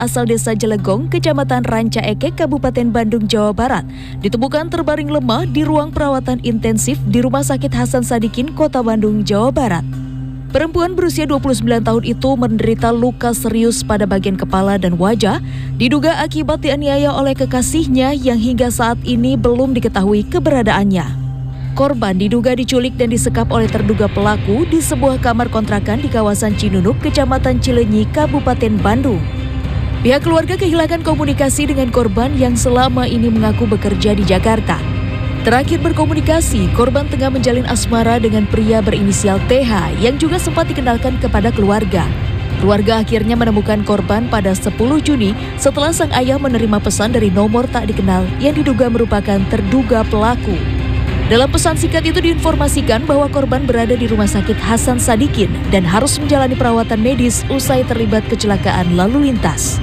asal desa Jelegong, Kecamatan Ranca Ekek, Kabupaten Bandung, Jawa Barat, ditemukan terbaring lemah di ruang perawatan intensif di Rumah Sakit Hasan Sadikin, Kota Bandung, Jawa Barat. Perempuan berusia 29 tahun itu menderita luka serius pada bagian kepala dan wajah, diduga akibat dianiaya oleh kekasihnya yang hingga saat ini belum diketahui keberadaannya. Korban diduga diculik dan disekap oleh terduga pelaku di sebuah kamar kontrakan di kawasan Cinunuk, Kecamatan Cileunyi, Kabupaten Bandung. Pihak keluarga kehilangan komunikasi dengan korban yang selama ini mengaku bekerja di Jakarta. Terakhir berkomunikasi, korban tengah menjalin asmara dengan pria berinisial TH yang juga sempat dikenalkan kepada keluarga. Keluarga akhirnya menemukan korban pada 10 Juni setelah sang ayah menerima pesan dari nomor tak dikenal yang diduga merupakan terduga pelaku. Dalam pesan singkat itu diinformasikan bahwa korban berada di Rumah Sakit Hasan Sadikin dan harus menjalani perawatan medis usai terlibat kecelakaan lalu lintas.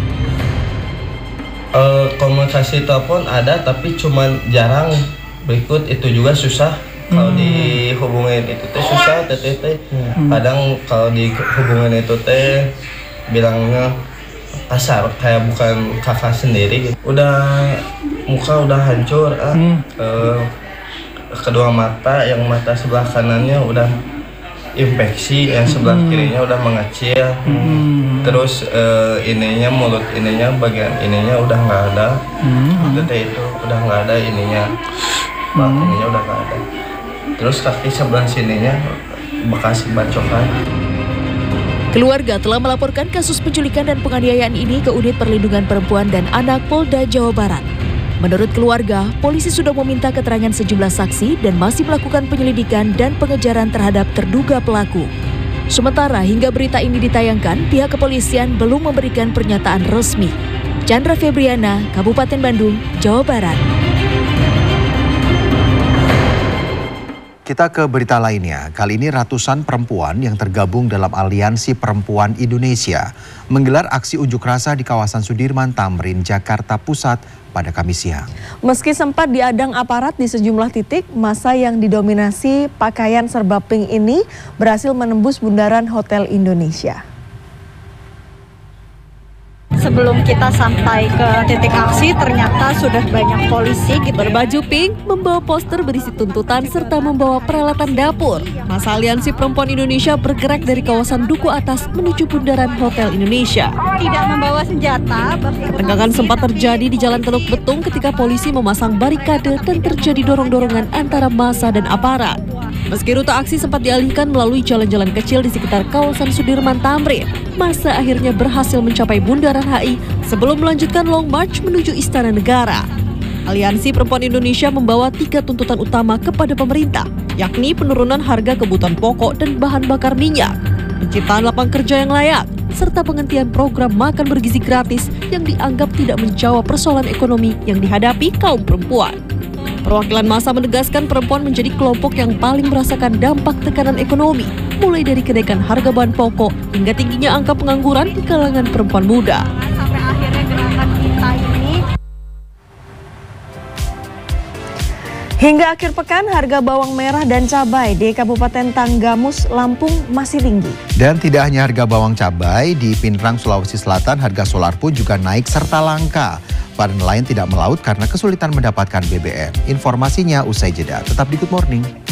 Komunikasi telepon ada tapi cuman jarang. Berikut itu juga susah. Kalau dihubungin itu teh susah teh. Kadang kalau dihubungin itu teh bilangnya kasar kayak bukan kakak sendiri. Udah muka udah hancur. Kedua mata, yang mata sebelah kanannya udah infeksi, yang sebelah kirinya udah mengecil. Terus mulut ininya, bagian ininya udah nggak ada. Itu udah nggak ada ininya, ininya udah nggak ada. Terus kaki sebelah sininya bekas bacokan. Keluarga telah melaporkan kasus penculikan dan penganiayaan ini ke Unit Perlindungan Perempuan dan Anak Polda Jawa Barat. Menurut keluarga, polisi sudah meminta keterangan sejumlah saksi dan masih melakukan penyelidikan dan pengejaran terhadap terduga pelaku. Sementara hingga berita ini ditayangkan, pihak kepolisian belum memberikan pernyataan resmi. Chandra Febriana, Kabupaten Bandung, Jawa Barat. Kita ke berita lainnya. Kali ini ratusan perempuan yang tergabung dalam Aliansi Perempuan Indonesia menggelar aksi unjuk rasa di kawasan Sudirman Tamrin, Jakarta Pusat pada Kamis siang. Meski sempat diadang aparat di sejumlah titik, massa yang didominasi pakaian serba pink ini berhasil menembus bundaran Hotel Indonesia. Sebelum kita sampai ke titik aksi, ternyata sudah banyak polisi berbaju pink, membawa poster berisi tuntutan serta membawa peralatan dapur. Massa Aliansi Perempuan Indonesia bergerak dari kawasan Duku Atas menuju bundaran Hotel Indonesia. Tidak membawa senjata. Ketegangan sempat terjadi di Jalan Teluk Betung ketika polisi memasang barikade dan terjadi dorong-dorongan antara massa dan aparat. Meski rute aksi sempat dialihkan melalui jalan-jalan kecil di sekitar kawasan Sudirman Tamrin, massa akhirnya berhasil mencapai Bundaran HI sebelum melanjutkan long march menuju Istana Negara. Aliansi Perempuan Indonesia membawa 3 tuntutan utama kepada pemerintah, yakni penurunan harga kebutuhan pokok dan bahan bakar minyak, penciptaan lapangan kerja yang layak, serta penghentian program makan bergizi gratis yang dianggap tidak menjawab persoalan ekonomi yang dihadapi kaum perempuan. Perwakilan massa menegaskan perempuan menjadi kelompok yang paling merasakan dampak tekanan ekonomi, mulai dari kenaikan harga bahan pokok hingga tingginya angka pengangguran di kalangan perempuan muda. Sampai akhirnya gerakan kita ini. Hingga akhir pekan, harga bawang merah dan cabai di Kabupaten Tanggamus, Lampung masih tinggi. Dan tidak hanya harga bawang cabai, di Pinrang, Sulawesi Selatan harga solar pun juga naik serta langka. Para nelayan tidak melaut karena kesulitan mendapatkan BBM. Informasinya usai jeda. Tetap di Good Morning.